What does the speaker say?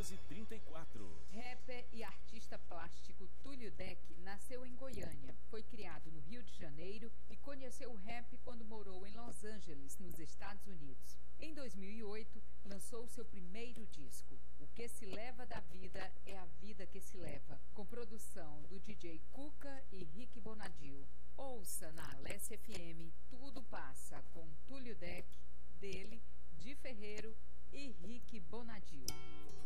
12h34. Rapper e artista plástico Túlio Deck nasceu em Goiânia, foi criado no Rio de Janeiro e conheceu o rap quando morou em Los Angeles, nos Estados Unidos. Em 2008, lançou seu primeiro disco, O Que Se Leva da Vida é a Vida Que Se Leva, com produção do DJ Cuca e Rick Bonadio. Ouça na Alessia FM Tudo Passa com Túlio Deck, dele, Di Ferreiro e Rick Bonadio.